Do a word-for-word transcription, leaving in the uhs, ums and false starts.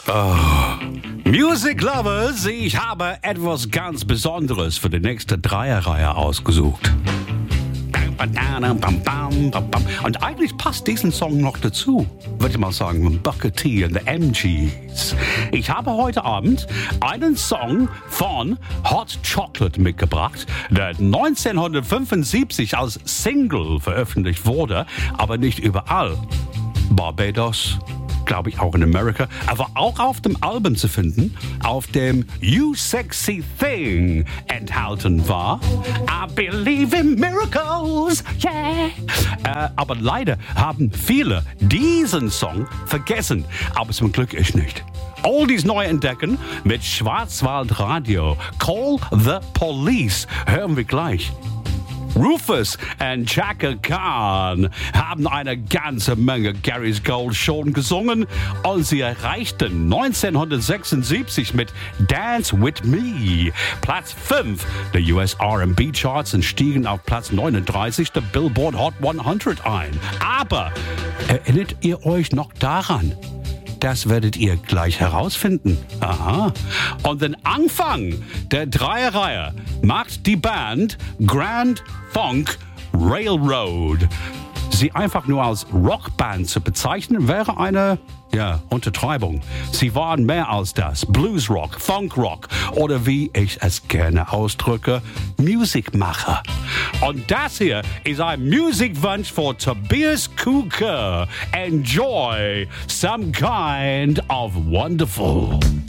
Oh. Music Lovers, ich habe etwas ganz Besonderes für die nächste Dreierreihe ausgesucht. Und eigentlich passt diesen Song noch dazu, würde ich mal sagen, mit Booker T und the M Gs. Ich habe heute Abend einen Song von Hot Chocolate mitgebracht, der neunzehnhundertfünfundsiebzig als Single veröffentlicht wurde, aber nicht überall. Barbados, glaube ich auch in Amerika, aber auch auf dem Album zu finden, auf dem You Sexy Thing enthalten war. I believe in miracles, yeah. Äh, aber leider haben viele diesen Song vergessen, aber zum Glück ich nicht. Oldies neu entdecken mit Schwarzwaldradio. Call the Police hören wir gleich. Rufus und Chaka Khan haben eine ganze Menge Gary's Gold schon gesungen und sie erreichten neunzehnhundertsechsundsiebzig mit Dance With Me Platz fünf der U S R and B Charts und stiegen auf Platz neununddreißig der Billboard Hot hundert ein. Aber erinnert ihr euch noch daran? Das werdet ihr gleich herausfinden. Aha. Und den Anfang der Dreierreihe macht die Band Grand Funk Railroad. Sie einfach nur als Rockband zu bezeichnen, wäre eine, ja, Untertreibung. Sie waren mehr als das. Bluesrock, Funkrock oder wie ich es gerne ausdrücke, Musikmacher. Und das hier ist ein Musikwunsch von Tobias Kuker. Enjoy some kind of wonderful.